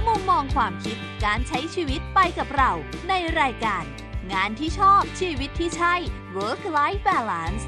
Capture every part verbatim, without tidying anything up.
มุมมองความคิดการใช้ชีวิตไปกับเราในรายการงานที่ชอบชีวิตที่ใช่ Work Life Balance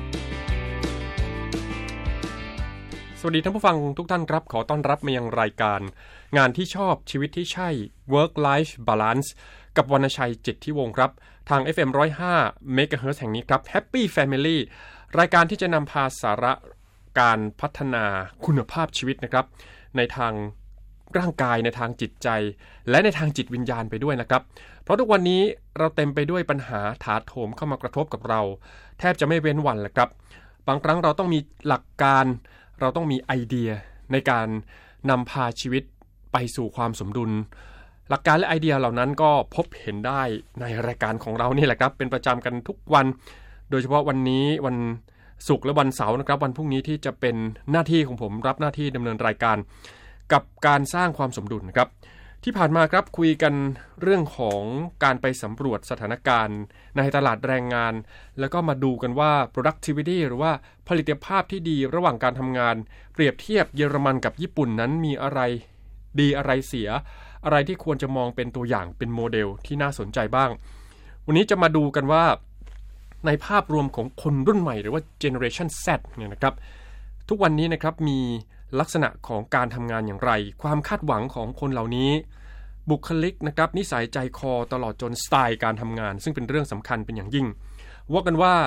สวัสดีท่านผู้ฟังทุกท่านครับขอต้อนรับมายังรายการงานที่ชอบชีวิตที่ใช่ Work Life Balance กับวรรณชัยจิตทิวงศ์ครับทาง เอฟ เอ็ม หนึ่งร้อยห้า เมกะเฮิรตซ์ แห่งนี้ครับ Happy Family รายการที่จะนำพาสาระการพัฒนาคุณภาพชีวิตนะครับในทางร่างกายในทางจิตใจและในทางจิตวิญญาณไปด้วยนะครับเพราะทุกวันนี้เราเต็มไปด้วยปัญหาถาโถมเข้ามากระทบกับเราแทบจะไม่เว้นวันเลยครับบางครั้งเราต้องมีหลักการเราต้องมีไอเดียในการนำพาชีวิตไปสู่ความสมดุลหลักการและไอเดียเหล่านั้นก็พบเห็นได้ในรายการของเรานี่แหละครับเป็นประจำกันทุกวันโดยเฉพาะวันนี้วันศุกร์และวันเสาร์นะครับวันพรุ่งนี้ที่จะเป็นหน้าที่ของผมรับหน้าที่ดำเนินรายการกับการสร้างความสมดุลครับที่ผ่านมาครับคุยกันเรื่องของการไปสำรวจสถานการณ์ในตลาดแรงงานแล้วก็มาดูกันว่า productivity หรือว่าผลิตภาพที่ดีระหว่างการทำงานเปรียบเทียบเยอรมันกับญี่ปุ่นนั้นมีอะไรดีอะไรเสียอะไรที่ควรจะมองเป็นตัวอย่างเป็นโมเดลที่น่าสนใจบ้างวันนี้จะมาดูกันว่าในภาพรวมของคนรุ่นใหม่หรือว่า Generation Z เนี่ยนะครับทุกวันนี้นะครับมีลักษณะของการทำงานอย่างไรความคาดหวังของคนเหล่านี้บุคลิกนะครับนิสัยใจคอตลอดจนสไตล์การทำงานซึ่งเป็นเรื่องสำคัญเป็นอย่างยิ่งว่ากันว่า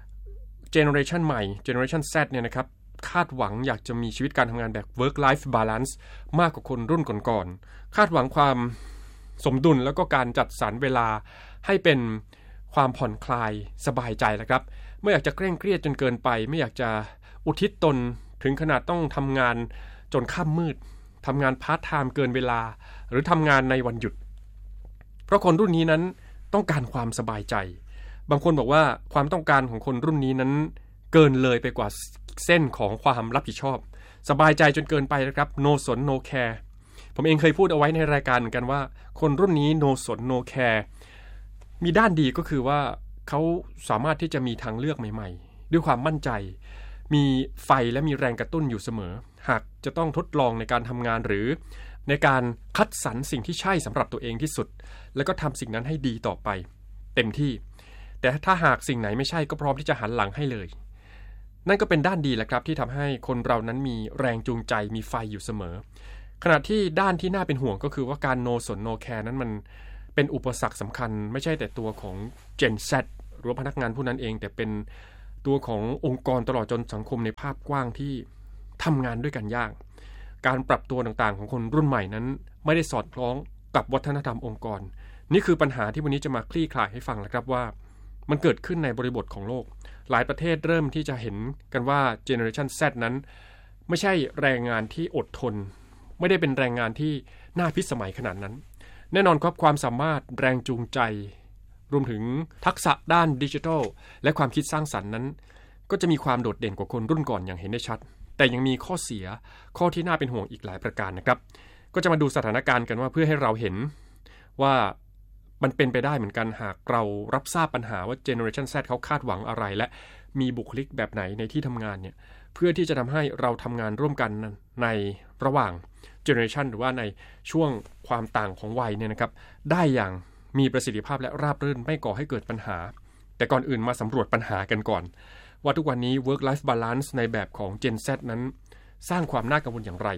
Generation ใหม่ Generation Z เนี่ยนะครับคาดหวังอยากจะมีชีวิตการทำงานแบบ Work Life Balance มากกว่าคนรุ่นก่อนๆคาดหวังความสมดุลแล้วก็การจัดสรรเวลาให้เป็นความผ่อนคลายสบายใจนะครับไม่อยากจะเคร่งเครียดจนเกินไปไม่อยากจะอุทิศตนถึงขนาดต้องทำงานจนค่ำมืดทำงานพาร์ทไทม์เกินเวลาหรือทำงานในวันหยุดเพราะคนรุ่นนี้นั้นต้องการความสบายใจบางคนบอกว่าความต้องการของคนรุ่นนี้นั้นเกินเลยไปกว่าเส้นของความรับผิดชอบสบายใจจนเกินไปนะครับ no สน no care ผมเองเคยพูดเอาไว้ในรายการเหมือนกันว่าคนรุ่นนี้ no สน no care มีด้านดีก็คือว่าเขาสามารถที่จะมีทางเลือกใหม่ๆด้วยความมั่นใจมีไฟและมีแรงกระตุ้นอยู่เสมอหากจะต้องทดลองในการทำงานหรือในการคัดสรรสิ่งที่ใช่สำหรับตัวเองที่สุดแล้วก็ทำสิ่งนั้นให้ดีต่อไปเต็มที่แต่ถ้าหากสิ่งไหนไม่ใช่ก็พร้อมที่จะหันหลังให้เลยนั่นก็เป็นด้านดีแหละครับที่ทำให้คนเรานั้นมีแรงจูงใจมีไฟอยู่เสมอขณะที่ด้านที่น่าเป็นห่วงก็คือว่าการโนสนโนแคร์นั้นมันเป็นอุปสรรคสำคัญไม่ใช่แต่ตัวของ Gen Z หรือพนักงานผู้นั้นเองแต่เป็นตัวขององค์กรตลอดจนสังคมในภาพกว้างที่ทำงานด้วยกันยากการปรับตัวต่างๆของคนรุ่นใหม่นั้นไม่ได้สอดคล้องกับวัฒนธรรมองค์กรนี่คือปัญหาที่วันนี้จะมาคลี่คลายให้ฟังแล้วครับว่ามันเกิดขึ้นในบริบทของโลกหลายประเทศเริ่มที่จะเห็นกันว่า Generation Z นั้นไม่ใช่แรงงานที่อดทนไม่ได้เป็นแรงงานที่น่าพิสมัยขนาดนั้นแน่นอนครับความสามารถแรงจูงใจรวมถึงทักษะด้านดิจิทัลและความคิดสร้างสรรค์นั้นก็จะมีความโดดเด่นกว่าคนรุ่นก่อนอย่างเห็นได้ชัดแต่ยังมีข้อเสียข้อที่น่าเป็นห่วงอีกหลายประการนะครับก็จะมาดูสถานการณ์กันว่าเพื่อให้เราเห็นว่ามันเป็นไปได้เหมือนกันหากเรารับทราบปัญหาว่า Generation Z เขาคาดหวังอะไรและมีบุคลิกแบบไหนในที่ทำงานเนี่ยเพื่อที่จะทำให้เราทำงานร่วมกันในระหว่าง Generation หรือว่าในช่วงความต่างของวัยเนี่ยนะครับได้อย่างมีประสิทธิภาพและราบรื่นไม่ก่อให้เกิดปัญหาแต่ก่อนอื่นมาสำรวจปัญหากันก่อนว่าทุกวันนี้ work life balance ในแบบของ Gen Z นั้นสร้างความน่ากังวลอย่างไร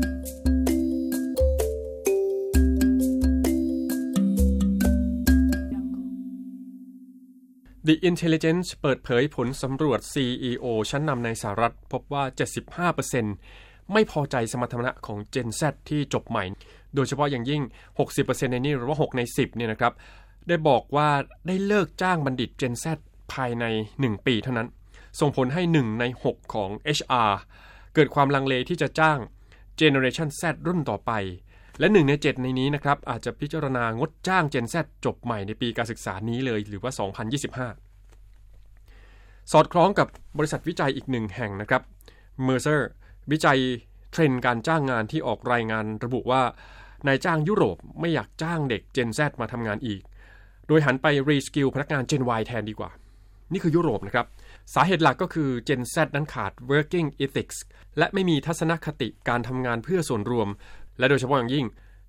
The Intelligence เปิดเผยผลสำรวจ ซี อี โอ ชั้นนำในสหรัฐพบว่า เจ็ดสิบห้าเปอร์เซ็นต์ ไม่พอใจสมรรถนะของ Gen Z ที่จบใหม่โดยเฉพาะอย่างยิ่ง หกสิบเปอร์เซ็นต์ ในนี้หรือว่าหกในสิบเนี่ยนะครับได้บอกว่าได้เลิกจ้างบัณฑิต Gen Z ภายในหนึ่งปีเท่านั้นส่งผลให้หนึ่งในหกของ เอช อาร์ เกิดความลังเลที่จะจ้าง Generation Z รุ่นต่อไปและหนึ่งในเจ็ดในนี้นะครับอาจจะพิจารณางดจ้าง Gen Z จบใหม่ในปีการศึกษานี้เลยหรือว่าสองพันยี่สิบห้าสอดคล้องกับบริษัทวิจัยอีกหนึ่งแห่งนะครับ Mercer วิจัยเทรนด์การจ้างงานที่ออกรายงานระบุว่านายจ้างยุโรปไม่อยากจ้างเด็ก Gen Z มาทำงานอีกโดยหันไปรีสกิลพนักงาน Gen Y แทนดีกว่านี่คือยุโรปนะครับสาเหตุหลักก็คือ Gen Z นั้นขาด working ethics และไม่มีทัศนคติการทำงานเพื่อส่วนรวมและโดยเฉพาะอย่างยิ่ง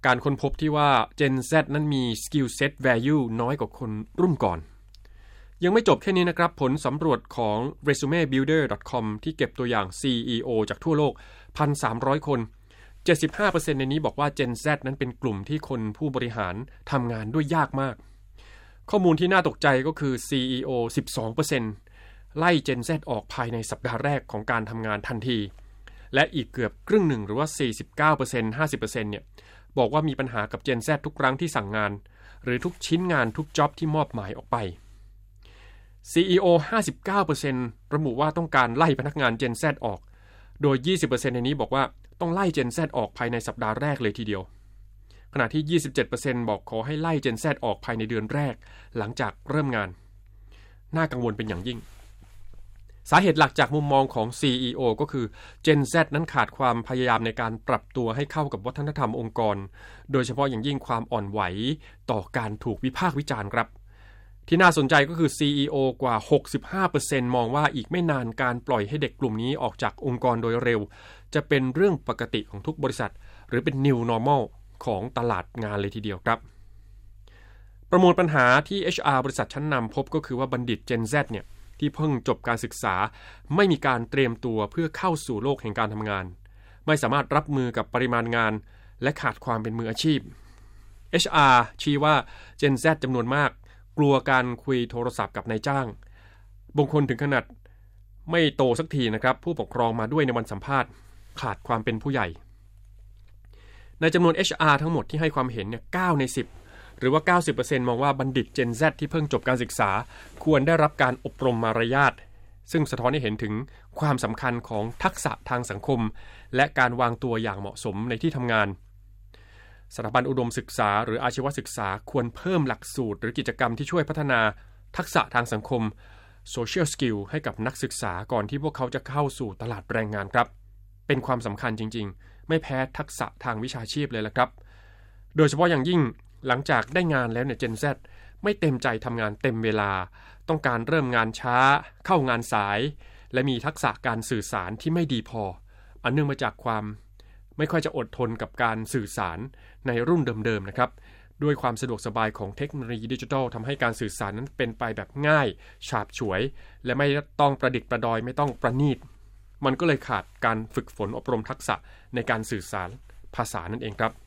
การค้นพบที่ว่า Gen Z นั้นมี Skill Set Value น้อยกว่าคนรุ่นก่อนยังไม่จบแค่นี้นะครับผลสำรวจของ เรซูเม่ บิลเดอร์ ดอท คอม ที่เก็บตัวอย่าง ซี อี โอ จากทั่วโลก หนึ่งพันสามร้อย คน เจ็ดสิบห้าเปอร์เซ็นต์ ในนี้บอกว่า Gen Z นั้นเป็นกลุ่มที่คนผู้บริหารทำงานด้วยยากมากข้อมูลที่น่าตกใจก็คือ ซี อี โอ สิบสองเปอร์เซ็นต์ ไล่ Gen Z ออกภายในสัปดาห์แรกของการทำงานทันทีและอีกเกือบครึ่งหนึ่งหรือว่า สี่สิบเก้าเปอร์เซ็นต์ ห้าสิบเปอร์เซ็นต์ เนี่ยบอกว่ามีปัญหากับ Gen Z ทุกครั้งที่สั่งงานหรือทุกชิ้นงานทุกจ็อบที่มอบหมายออกไป ซี อี โอ ห้าสิบเก้าเปอร์เซ็นต์ ระบุว่าต้องการไล่พนักงาน Gen Z ออกโดย ยี่สิบเปอร์เซ็นต์ ในนี้บอกว่าต้องไล่ Gen Z ออกภายในสัปดาห์แรกเลยทีเดียวขณะที่ ยี่สิบเจ็ดเปอร์เซ็นต์ บอกขอให้ไล่ Gen Z ออกภายในเดือนแรกหลังจากเริ่มงานน่ากังวลเป็นอย่างยิ่งสาเหตุหลักจากมุมมองของ ซี อี โอ ก็คือ Gen Z นั้นขาดความพยายามในการปรับตัวให้เข้ากับวัฒนธรรมองค์กรโดยเฉพาะอย่างยิ่งความอ่อนไหวต่อการถูกวิพากษ์วิจารณ์ครับที่น่าสนใจก็คือ ซี อี โอ กว่า หกสิบห้าเปอร์เซ็นต์ มองว่าอีกไม่นานการปล่อยให้เด็กกลุ่มนี้ออกจากองค์กรโดยเร็วจะเป็นเรื่องปกติของทุกบริษัทหรือเป็น New Normal ของตลาดงานเลยทีเดียวครับประมวลปัญหาที่ เอช อาร์ บริษัทชั้นนำพบก็คือว่าบัณฑิต Gen Z เนี่ยที่เพิ่งจบการศึกษาไม่มีการเตรียมตัวเพื่อเข้าสู่โลกแห่งการทำงานไม่สามารถรับมือกับปริมาณงานและขาดความเป็นมืออาชีพ เอช อาร์ ชี้ว่า Gen Z จำนวนมากกลัวการคุยโทรศัพท์กับนายจ้างบางคนถึงขนาดไม่โตสักทีนะครับผู้ปกครองมาด้วยในวันสัมภาษณ์ขาดความเป็นผู้ใหญ่ในจำนวน เอช อาร์ ทั้งหมดที่ให้ความเห็นเนี่ยเก้าในสิบหรือว่า เก้าสิบเปอร์เซ็นต์ มองว่าบัณฑิต Gen Z ที่เพิ่งจบการศึกษาควรได้รับการอบรมมารยาทซึ่งสะท้อนให้เห็นถึงความสำคัญของทักษะทางสังคมและการวางตัวอย่างเหมาะสมในที่ทำงานสถาบันอุดมศึกษาหรืออาชีวศึกษาควรเพิ่มหลักสูตรหรือกิจกรรมที่ช่วยพัฒนาทักษะทางสังคม Social Skill ให้กับนักศึกษาก่อนที่พวกเขาจะเข้าสู่ตลาดแรงงานครับเป็นความสำคัญจริงๆไม่แพ้ทักษะทางวิชาชีพเลยละครับโดยเฉพาะอย่างยิ่งหลังจากได้งานแล้วเนี่ย Gen Z ไม่เต็มใจทำงานเต็มเวลาต้องการเริ่มงานช้าเข้างานสายและมีทักษะการสื่อสารที่ไม่ดีพออันเนื่องมาจากความไม่ค่อยจะอดทนกับการสื่อสารในรุ่นเดิมๆนะครับด้วยความสะดวกสบายของเทคโนโลยีดิจิทัลทำให้การสื่อสารนั้นเป็นไปแบบง่ายฉาบฉวยและไม่ต้องประดิษฐ์ประดอยไม่ต้องประณีตมันก็เลยขาดการฝึกฝนอบรมทักษะในการสื่อสารภาษานั่นเองครับ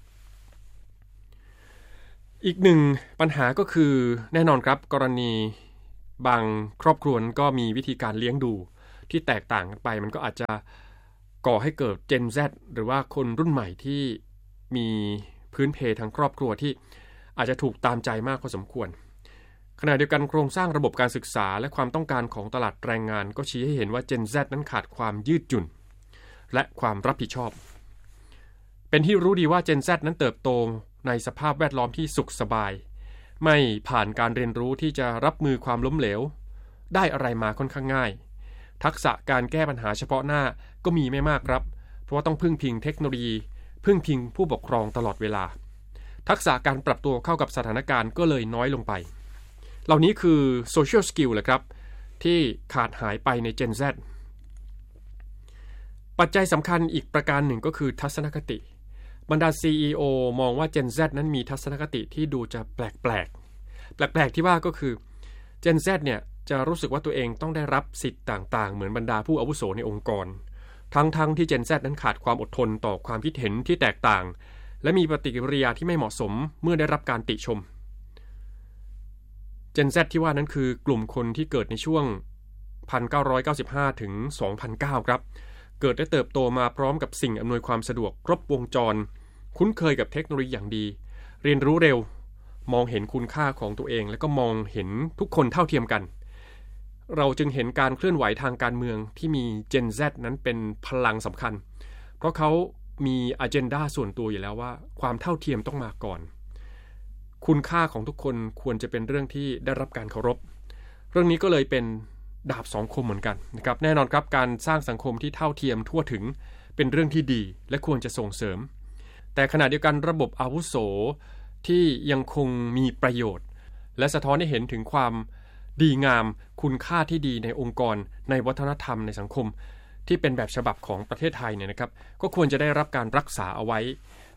อีกหนึ่งปัญหาก็คือแน่นอนครับกรณีบางครอบครัวก็มีวิธีการเลี้ยงดูที่แตกต่างกันไปมันก็อาจจะก่อให้เกิด Gen Z หรือว่าคนรุ่นใหม่ที่มีพื้นเพทางครอบครัวที่อาจจะถูกตามใจมากพอสมควรขณะเดียวกันโครงสร้างระบบการศึกษาและความต้องการของตลาดแรงงานก็ชี้ให้เห็นว่า Gen Z นั้นขาดความยืดหยุ่นและความรับผิดชอบเป็นที่รู้ดีว่า Gen Z นั้นเติบโตในสภาพแวดล้อมที่สุขสบายไม่ผ่านการเรียนรู้ที่จะรับมือความล้มเหลวได้อะไรมาค่อนข้างง่ายทักษะการแก้ปัญหาเฉพาะหน้าก็มีไม่มากครับเพราะว่าต้องพึ่งพิงเทคโนโลยีพึ่งพิงผู้ปกครองตลอดเวลาทักษะการปรับตัวเข้ากับสถานการณ์ก็เลยน้อยลงไปเหล่านี้คือ Social Skill แหละครับที่ขาดหายไปใน Gen Z ปัจจัยสำคัญอีกประการหนึ่งก็คือทัศนคติบรรดา ซี อี โอ มองว่า Gen Z นั้นมีทัศนคติที่ดูจะแปลกๆ แปลกๆที่ว่าก็คือ Gen Z เนี่ยจะรู้สึกว่าตัวเองต้องได้รับสิทธิ์ต่างๆเหมือนบรรดาผู้อาวุโสในองค์กรทั้งๆที่ Gen Z นั้นขาดความอดทนต่อความคิดเห็นที่แตกต่างและมีปฏิกิริยาที่ไม่เหมาะสมเมื่อได้รับการติชม Gen Z ที่ว่านั้นคือกลุ่มคนที่เกิดในช่วง หนึ่งพันเก้าร้อยเก้าสิบห้า ถึง สองพันเก้า ครับเกิดและเติบโตมาพร้อมกับสิ่งอำนวยความสะดวกครบวงจรคุ้นเคยกับเทคโนโลยีอย่างดีเรียนรู้เร็วมองเห็นคุณค่าของตัวเองและก็มองเห็นทุกคนเท่าเทียมกันเราจึงเห็นการเคลื่อนไหวทางการเมืองที่มี Gen Z นั้นเป็นพลังสำคัญเพราะเขามีอเจนดาส่วนตัวอยู่แล้วว่าความเท่าเทียมต้องมาก่อนคุณค่าของทุกคนควรจะเป็นเรื่องที่ได้รับการเคารพเรื่องนี้ก็เลยเป็นดาบสองคมเหมือนกันนะครับแน่นอนครับการสร้างสังคมที่เท่าเทียมทั่วถึงเป็นเรื่องที่ดีและควรจะส่งเสริมแต่ขณะเดียวกันระบบอาวุโสที่ยังคงมีประโยชน์และสะท้อนให้เห็นถึงความดีงามคุณค่าที่ดีในองค์กรในวัฒนธรรมในสังคมที่เป็นแบบฉบับของประเทศไทยเนี่ยนะครับก็ควรจะได้รับการรักษาเอาไว้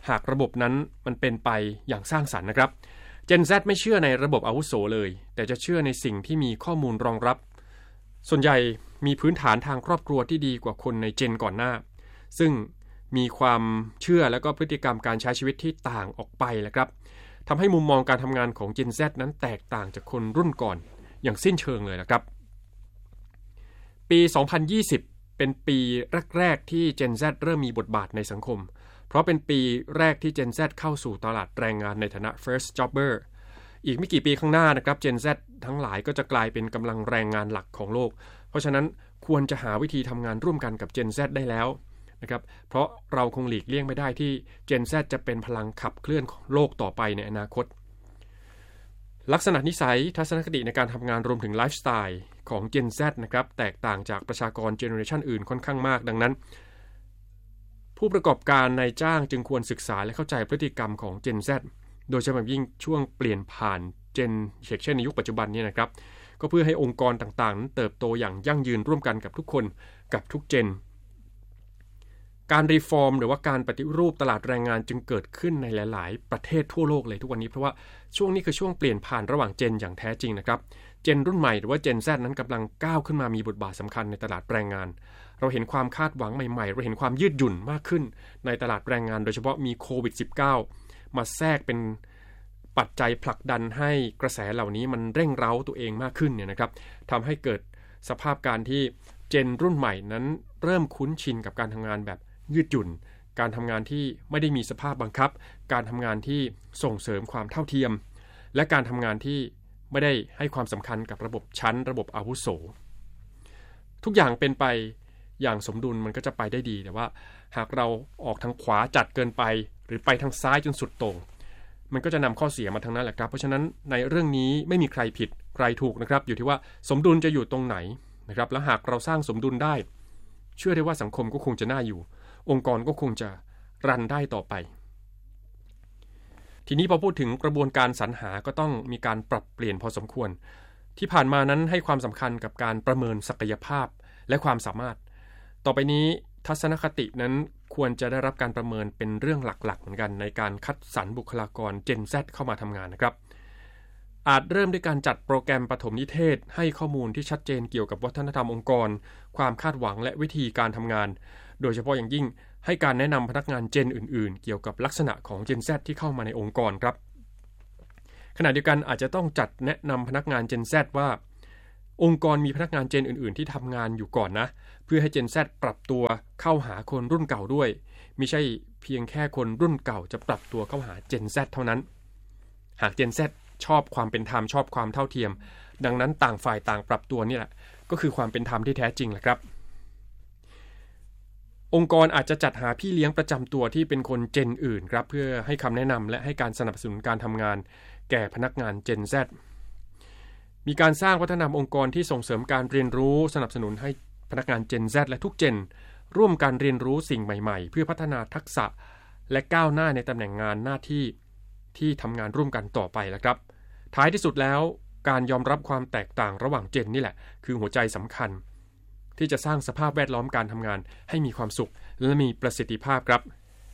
หากระบบนั้นมันเป็นไปอย่างสร้างสรรค์นะครับ Gen Z ไม่เชื่อในระบบอาวุโสเลยแต่จะเชื่อในสิ่งที่มีข้อมูลรองรับส่วนใหญ่มีพื้นฐานทางครอบครัวที่ดีกว่าคนในเจนก่อนหน้าซึ่งมีความเชื่อและก็พฤติกรรมการใช้ชีวิตที่ต่างออกไปแล้วครับทำให้มุมมองการทำงานของ Gen Z นั้นแตกต่างจากคนรุ่นก่อนอย่างสิ้นเชิงเลยนะครับปี สองพันยี่สิบ เป็นปีแรกๆที่ Gen Z เริ่มมีบทบาทในสังคมเพราะเป็นปีแรกที่ Gen Z เข้าสู่ตลาดแรงงานในฐานะ first jobber อีกไม่กี่ปีข้างหน้านะครับ Gen Z ทั้งหลายก็จะกลายเป็นกำลังแรงงานหลักของโลกเพราะฉะนั้นควรจะหาวิธีทำงานร่วมกันกับ Gen Z ได้แล้วนะครับเพราะเราคงหลีกเลี่ยงไม่ได้ที่ Gen Z จะเป็นพลังขับเคลื่อนโลกต่อไปในอนาคตลักษณะนิสัยทัศนคติในการทำงานรวมถึงไลฟ์สไตล์ของ Gen Z นะครับแตกต่างจากประชากรเจเนอเรชันอื่นค่อนข้างมากดังนั้นผู้ประกอบการนายจ้างจึงควรศึกษาและเข้าใจพฤติกรรมของ Gen Z โดยเฉพาะยิ่งช่วงเปลี่ยนผ่าน Gen เช่นในยุคปัจจุบันนี้นะครับก็เพื่อให้องค์กรต่างๆนั้นเติบโตอย่างยั่งยืนร่วมกันกับทุกคนกับทุกเจนการรีฟอร์มหรือว่าการปฏิรูปตลาดแรงงานจึงเกิดขึ้นในหลายๆประเทศทั่วโลกเลยทุกวันนี้เพราะว่าช่วงนี้คือช่วงเปลี่ยนผ่านระหว่างเจนอย่างแท้จริงนะครับเจนรุ่นใหม่หรือว่า Gen Z นั้นกำลังก้าวขึ้นมามีบทบาทสำคัญในตลาดแรงงานเราเห็นความคาดหวังใหม่ๆเราเห็นความยืดหยุ่นมากขึ้นในตลาดแรงงานโดยเฉพาะมีโควิด สิบเก้า มาแทรกเป็นปัจจัยผลักดันให้กระแสเหล่านี้มันเร่งเร้าตัวเองมากขึ้นเนี่ยนะครับทำให้เกิดสภาพการที่เจนรุ่นใหม่นั้นเริ่มคุ้นชินกับการทำงานแบบยืดหยุ่นการทำงานที่ไม่ได้มีสภาพบังคับการทำงานที่ส่งเสริมความเท่าเทียมและการทำงานที่ไม่ได้ให้ความสำคัญกับระบบชั้นระบบอาวุโสทุกอย่างเป็นไปอย่างสมดุลมันก็จะไปได้ดีแต่ว่าหากเราออกทางขวาจัดเกินไปหรือไปทางซ้ายจนสุดโต่งมันก็จะนำข้อเสียมาทั้งนั้นแหละครับเพราะฉะนั้นในเรื่องนี้ไม่มีใครผิดใครถูกนะครับอยู่ที่ว่าสมดุลจะอยู่ตรงไหนนะครับแล้วหากเราสร้างสมดุลได้เชื่อได้ว่าสังคมก็คงจะน่าอยู่องค์กรก็คงจะรันได้ต่อไปทีนี้พอพูดถึงกระบวนการสรรหาก็ต้องมีการปรับเปลี่ยนพอสมควรที่ผ่านมานั้นให้ความสำคัญกับการประเมินศักยภาพและความสามารถต่อไปนี้ทัศนคตินั้นควรจะได้รับการประเมินเป็นเรื่องหลักๆเหมือนกันในการคัดสรรบุคลากร Gen Z เข้ามาทำงานนะครับอาจเริ่มด้วยการจัดโปรแกรมปฐมนิเทศให้ข้อมูลที่ชัดเจนเกี่ยวกับวัฒนธรรมองค์กรความคาดหวังและวิธีการทำงานโดยเฉพาะอย่างยิ่งให้การแนะนำพนักงานเจนอื่นๆเกี่ยวกับลักษณะของ Gen Z ที่เข้ามาในองค์กรครับขณะเดียวกันอาจจะต้องจัดแนะนำพนักงาน Gen Z ว่าองค์กรมีพนักงานเจนอื่นๆที่ทำงานอยู่ก่อนนะเพื่อให้ Gen Z ปรับตัวเข้าหาคนรุ่นเก่าด้วยไม่ใช่เพียงแค่คนรุ่นเก่าจะปรับตัวเข้าหา Gen Z เท่านั้นหาก Gen Z ชอบความเป็นธรรมชอบความเท่าเทียมดังนั้นต่างฝ่ายต่างปรับตัวนี่แหละก็คือความเป็นธรรมที่แท้จริงแหละครับองค์กรอาจจะจัดหาพี่เลี้ยงประจำตัวที่เป็นคนเจนอื่นครับเพื่อให้คำแนะนำและให้การสนับสนุนการทำงานแก่พนักงาน Gen Z มีการสร้างวัฒนธรรมองค์กรที่ส่งเสริมการเรียนรู้สนับสนุนให้พนักงาน Gen Z และทุกเจนร่วมกันเรียนรู้สิ่งใหม่ๆเพื่อพัฒนาทักษะและก้าวหน้าในตำแหน่งงานหน้าที่ที่ทำงานร่วมกันต่อไปแล้วครับท้ายที่สุดแล้วการยอมรับความแตกต่างระหว่างเจนนี่แหละคือหัวใจสำคัญที่จะสร้างสภาพแวดล้อมการทำงานให้มีความสุขและมีประสิทธิภาพครับ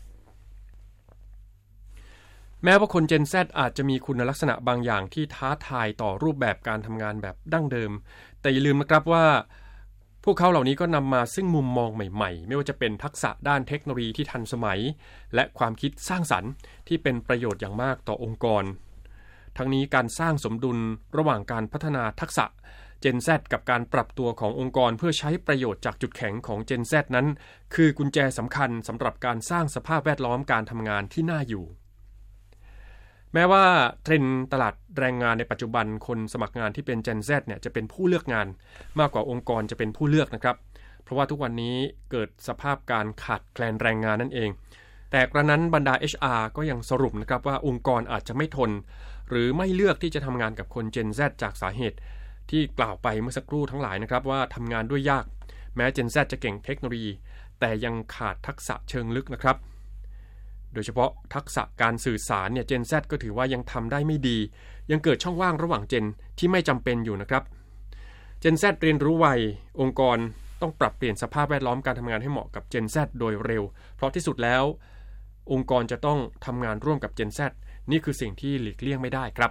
แม้ว่าคน Gen Z อาจจะมีคุณลักษณะบางอย่างที่ท้าทายต่อรูปแบบการทำงานแบบดั้งเดิมแต่อย่าลืมนะครับว่าพวกเขาเหล่านี้ก็นำมาซึ่งมุมมองใหม่ๆไม่ว่าจะเป็นทักษะด้านเทคโนโลยีที่ทันสมัยและความคิดสร้างสรรค์ที่เป็นประโยชน์อย่างมากต่อองค์กรทั้งนี้การสร้างสมดุลระหว่างการพัฒนาทักษะ Gen Z กับการปรับตัวขององค์กรเพื่อใช้ประโยชน์จากจุดแข็งของ Gen Z นั้นคือกุญแจสำคัญสำหรับการสร้างสภาพแวดล้อมการทำงานที่น่าอยู่แม้ว่าเทรนด์ตลาดแรงงานในปัจจุบันคนสมัครงานที่เป็น Gen Z เนี่ยจะเป็นผู้เลือกงานมากกว่าองค์กรจะเป็นผู้เลือกนะครับเพราะว่าทุกวันนี้เกิดสภาพการขาดแคลนแรงงานนั่นเองแต่กระนั้นบรรดา เอช อาร์ ก็ยังสรุปนะครับว่าองค์กรอาจจะไม่ทนหรือไม่เลือกที่จะทำงานกับคน Gen Z จากสาเหตุที่กล่าวไปเมื่อสักครู่ทั้งหลายนะครับว่าทำงานด้วยยากแม้ Gen Z จะเก่งเทคโนโลยีแต่ยังขาดทักษะเชิงลึกนะครับโดยเฉพาะทักษะการสื่อสารเนี่ย Gen Z ก็ถือว่ายังทำได้ไม่ดียังเกิดช่องว่างระหว่าง Gen ที่ไม่จำเป็นอยู่นะครับ Gen Z เรียนรู้ไวองค์กรต้องปรับเปลี่ยนสภาพแวดล้อมการทำงานให้เหมาะกับ Gen Z โดยเร็วเพราะที่สุดแล้วองค์กรจะต้องทำงานร่วมกับ Gen Z นี่คือสิ่งที่หลีกเลี่ยงไม่ได้ครับ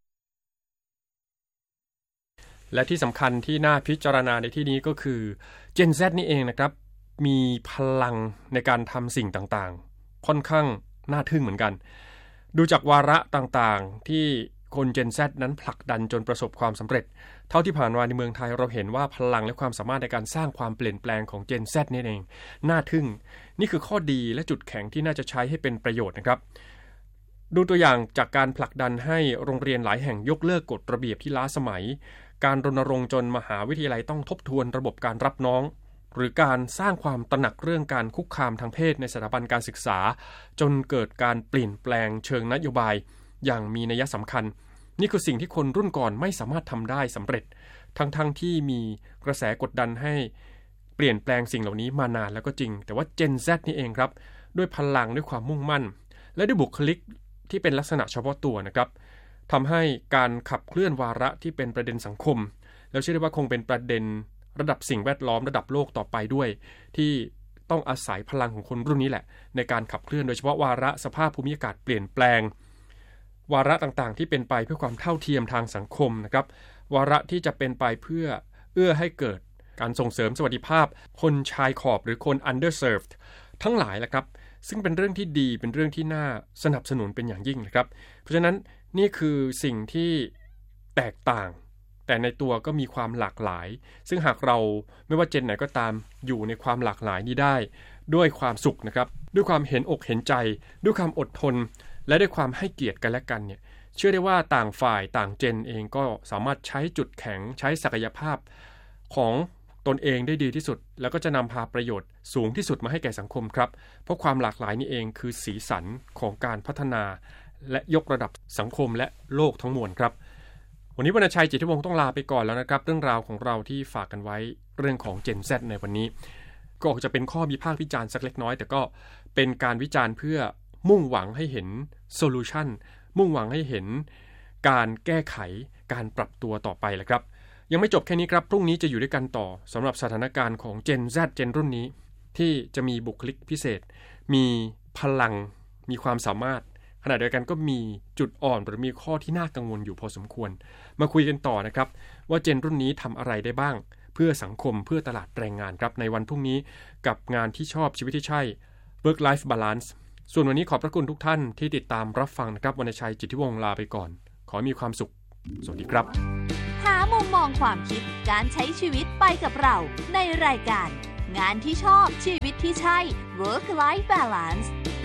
และที่สำคัญที่น่าพิจารณาในที่นี้ก็คือ Gen Z นี่เองนะครับมีพลังในการทำสิ่งต่างๆค่อนข้างน่าทึ่งเหมือนกันดูจากวาระต่างๆที่คน Gen Z นั้นผลักดันจนประสบความสำเร็จเท่าที่ผ่านมาในเมืองไทยเราเห็นว่าพลังและความสามารถในการสร้างความเปลี่ยนแปลงของ Gen Z นี่เองน่าทึ่งนี่คือข้อดีและจุดแข็งที่น่าจะใช้ให้เป็นประโยชน์นะครับดูตัวอย่างจากการผลักดันให้โรงเรียนหลายแห่งยกเลิกกฎระเบียบที่ล้าสมัยการรณรงค์จนมหาวิทยาลัยต้องทบทวนระบบการรับน้องหรือการสร้างความตระหนักเรื่องการคุกคามทางเพศในสถาบันการศึกษาจนเกิดการเปลี่ยนแปลงเชิงนโยบายอย่างมีนัยสำคัญนี่คือสิ่งที่คนรุ่นก่อนไม่สามารถทำได้สำเร็จทั้งๆ ท, ที่มีกระแสกดดันให้เปลี่ยนแปลงสิ่งเหล่านี้มานานแล้วก็จริงแต่ว่า Gen Z นี่เองครับด้วยพลังด้วยความมุ่งมั่นและด้วยบุคลิกที่เป็นลักษณะเฉพาะตัวนะครับทำให้การขับเคลื่อนวาระที่เป็นประเด็นสังคมแล้วเชื่อได้ว่าคงเป็นประเด็นระดับสิ่งแวดล้อมระดับโลกต่อไปด้วยที่ต้องอาศัยพลังของคนรุ่นนี้แหละในการขับเคลื่อนโดยเฉพาะวาระสภาพภูมิอากาศเปลี่ยนแปลงวาระต่างๆที่เป็นไปเพื่อความเท่าเทียมทางสังคมนะครับวาระที่จะเป็นไปเพื่อเอื้อให้เกิดการส่งเสริมสวัสดิภาพคนชายขอบหรือคน underserved ทั้งหลายแหละครับซึ่งเป็นเรื่องที่ดีเป็นเรื่องที่น่าสนับสนุนเป็นอย่างยิ่งนะครับเพราะฉะนั้นนี่คือสิ่งที่แตกต่างแต่ในตัวก็มีความหลากหลายซึ่งหากเราไม่ว่าเจนไหนก็ตามอยู่ในความหลากหลายนี้ได้ด้วยความสุขนะครับด้วยความเห็นอกเห็นใจด้วยความอดทนและด้วยความให้เกียรติกันและกันเนี่ยเชื่อได้ว่าต่างฝ่ายต่างเจนเองก็สามารถใช้จุดแข็งใช้ศักยภาพของตนเองได้ดีที่สุดแล้วก็จะนำพาประโยชน์สูงที่สุดมาให้แก่สังคมครับเพราะความหลากหลายนี้เองคือสีสันของการพัฒนาและยกระดับสังคมและโลกทั้งมวลครับวันนี้วรรณชัยจิตติวงศ์ต้องลาไปก่อนแล้วนะครับเรื่องราวของเราที่ฝากกันไว้เรื่องของ Gen Z ในวันนี้ก็จะเป็นข้อวิพากษ์วิจารณ์สักเล็กน้อยแต่ก็เป็นการวิจารณ์เพื่อมุ่งหวังให้เห็นโซลูชันมุ่งหวังให้เห็นการแก้ไขการปรับตัวต่อไปแหละครับยังไม่จบแค่นี้ครับพรุ่งนี้จะอยู่ด้วยกันต่อสำหรับสถานการณ์ของ Gen Z Gen รุ่นนี้ที่จะมีบุคลิกพิเศษมีพลังมีความสามารถขณะเดียวกันก็มีจุดอ่อนหรือมีข้อที่น่ากังวลอยู่พอสมควรมาคุยกันต่อนะครับว่าเจนรุ่นนี้ทำอะไรได้บ้างเพื่อสังคมเพื่อตลาดแรงงานครับในวันพรุ่งนี้กับงานที่ชอบชีวิตที่ใช่ Work Life Balance ส่วนวันนี้ขอบพระคุณทุกท่านที่ติดตามรับฟังนะครับวรรณชัยจิตติวงศ์ลาไปก่อนขอให้มีความสุขสวัสดีครับหามุมมองความคิดการใช้ชีวิตไปกับเราในรายการงานที่ชอบชีวิตที่ใช่ Work Life Balance